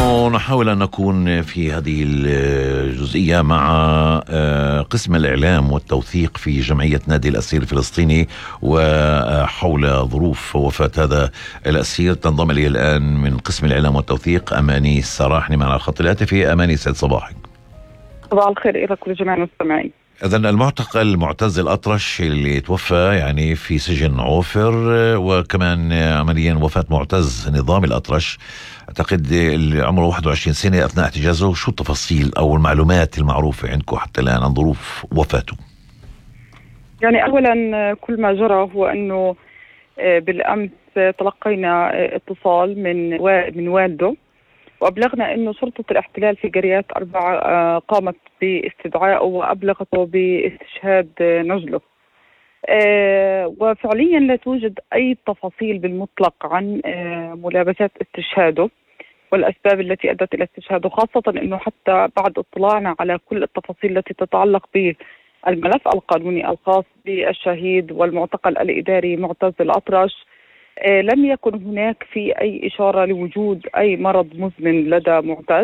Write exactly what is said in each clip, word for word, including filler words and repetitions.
نحن نحاول أن نكون في هذه الجزئية مع قسم الإعلام والتوثيق في جمعية نادي الأسير الفلسطيني، وحول ظروف وفاة هذا الأسير تنضم إلي الآن من قسم الإعلام والتوثيق أماني السراحني معنا على الخط الهاتفي. أماني، سعد صباحك. صباح الخير إلى كل جميع المستمعين. إذن المعتقل معتز الأطرش اللي توفى يعني في سجن عوفر، وكمان عمليا وفاة معتز نظام الأطرش أعتقد عمره واحد وعشرين سنة أثناء احتجازه. شو التفاصيل أو المعلومات المعروفة عندكم حتى الآن عن ظروف وفاته؟ يعني أولا كل ما جرى هو أنه بالأمس تلقينا اتصال من من والده، وأبلغنا أنه شرطة الاحتلال في قريات أربعة قامت باستدعائه وأبلغته باستشهاد نجله. وفعليا لا توجد أي تفاصيل بالمطلق عن ملابسات استشهاده والأسباب التي أدت إلى استشهاده، خاصة أنه حتى بعد اطلاعنا على كل التفاصيل التي تتعلق بالملف القانوني الخاص بالشهيد والمعتقل الإداري معتز الأطرش، لم يكن هناك في أي إشارة لوجود أي مرض مزمن لدى معتز.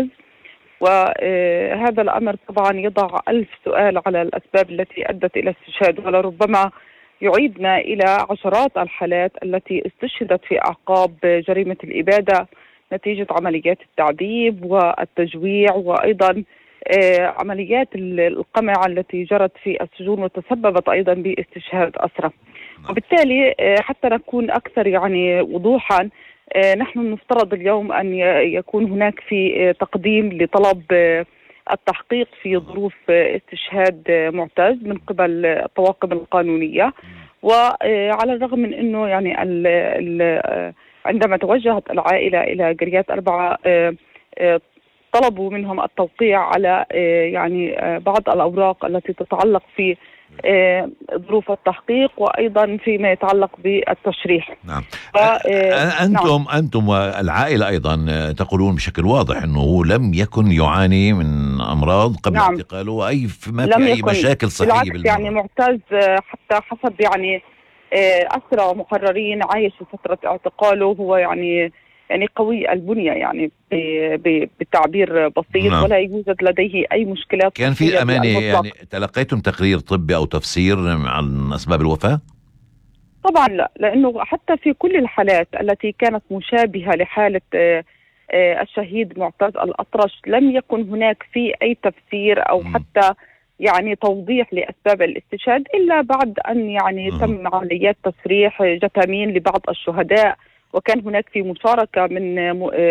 وهذا الأمر طبعا يضع ألف سؤال على الأسباب التي أدت إلى استشهاده، ولربما يعيدنا إلى عشرات الحالات التي استشهدت في أعقاب جريمة الإبادة نتيجة عمليات التعذيب والتجويع، وأيضا عمليات القمع التي جرت في السجون وتسببت أيضا باستشهاد أسرى. وبالتالي حتى نكون أكثر يعني وضوحا، نحن نفترض اليوم أن يكون هناك في تقديم لطلب التحقيق في ظروف استشهاد معتز من قبل الطواقم القانونية. وعلى الرغم من أنه يعني ال ال عندما توجهت العائلة إلى قريات أربعة طلبوا منهم التوقيع على يعني بعض الأوراق التي تتعلق في ظروف التحقيق وأيضا فيما يتعلق بالتشريح. نعم. أنتم نعم. أنتم والعائلة أيضا تقولون بشكل واضح أنه هو لم يكن يعاني من أمراض قبل نعم. اعتقاله، وأي ما في أي مشاكل صحية بالمرض. يعني معتز حتى حسب يعني أسرى مقررين عايش في فترة اعتقاله هو يعني يعني قوي البنية يعني بالتعبير بسيط نعم. ولا يوجد لديه أي مشكلات. كان في أماني يعني تلقيتم تقرير طبي أو تفسير عن أسباب الوفاة؟ طبعا لا، لأنه حتى في كل الحالات التي كانت مشابهة لحالة الشهيد معتز الأطرش لم يكن هناك في أي تفسير أو م. حتى يعني توضيح لأسباب الاستشهاد إلا بعد أن يعني م. تم عمليات تسريح جثامين لبعض الشهداء، وكان هناك في مشاركة من